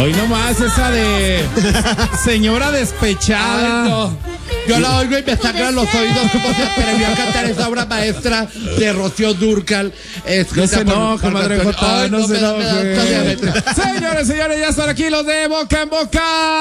Hoy nomás esa de señora despechada. Ay, no. Yo la oigo y me sangran los oídos como se atrevió a cantar esa obra maestra de Rocío Dúrcal. No se enoje, Madre Jota, no se enoje. Señores, ya están aquí los de Boca en Boca.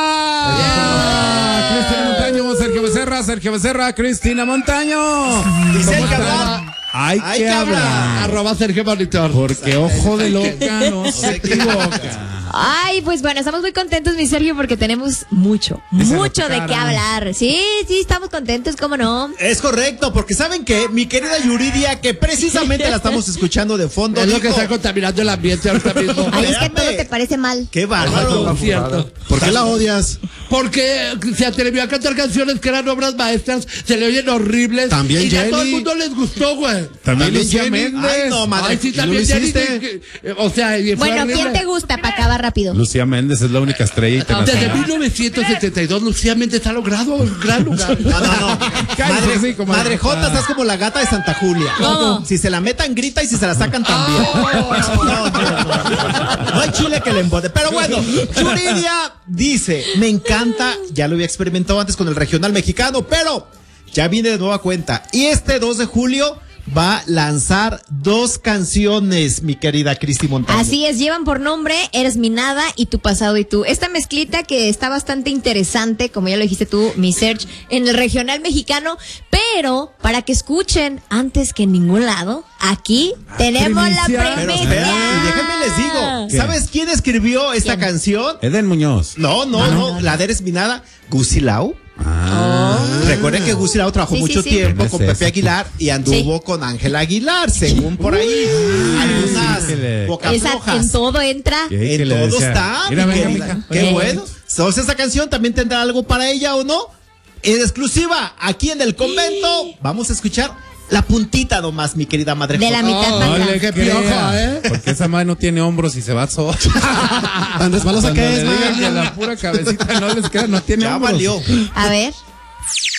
Cristina Montaño, Sergio Becerra, Cristina Montaño. Dice el que hablar. Hay que hablar. @ Sergio Monitor. Porque ojo de loca no se equivoca. Ay, pues bueno, estamos muy contentos, mi Sergio, porque tenemos mucho de qué hablar. Sí, estamos contentos, ¿cómo no? Es correcto, porque ¿saben qué? Mi querida Yuridia, que precisamente la estamos escuchando de fondo. Es lo que está contaminando el ambiente ahorita mismo. Ay, es que todo te parece mal. Qué bárbaro. Cierto. ¿Por qué la odias? Porque se atrevió a cantar canciones que eran obras maestras, se le oyen horribles. También y a Jenny. todo el mundo les gustó, güey. También Lucía Jenny. Méndez. Ay, no, madre. Ay, sí, ¿y no también lo Jenny. hiciste? O sea, y fue Bueno, horrible. ¿quién te gusta para acabar rápido? Lucía Méndez es la única estrella Desde internacional. 1972, Lucía Méndez ha logrado un gran lugar. No. Cállate, sí, comadre. Madre Jota, estás como la gata de Santa Julia. ¿Cómo? Si se la metan, grita, y si se la sacan, también. No hay chile que le embode. Pero bueno, Yuridia dice, me encanta, ya lo había experimentado antes con el regional mexicano, pero ya viene de nueva cuenta. Y este 2 de julio va a lanzar 2 canciones, mi querida Cristi Montaño. Así es, llevan por nombre Eres mi nada y Tu pasado y tú. Esta mezclita que está bastante interesante, como ya lo dijiste tú, mi Serge, en el regional mexicano, pero para que escuchen antes que en ningún lado, aquí tenemos la primicia. Pero primicia. espera, y déjenme les digo, ¿Qué? ¿sabes quién escribió esta ¿Quién? canción? Eden Muñoz. No, la de Eres mi nada, Gusi Lau. Recuerden que Gusi Lau trabajó Sí, mucho sí. tiempo ¿Quién es con ese? Pepe Aguilar y anduvo con Ángela Aguilar, según por ahí. Algunas sí, que le- bocas Esa, flojas. en todo entra. ¿Qué? En le todo decía? está, Mira, mi venga, querida. mija. Qué bueno. Entonces, esa canción también tendrá algo para ella o no. En exclusiva, aquí en el convento, vamos a escuchar la puntita nomás, mi querida madre. De la Jota. mitad No para le acá. qué crea, pioja, porque esa madre no tiene hombros y se va sola. Tan resbalosa Cuando que le es, digan que man. la pura cabecita no les queda, no tiene Ya hombros. valió. A ver.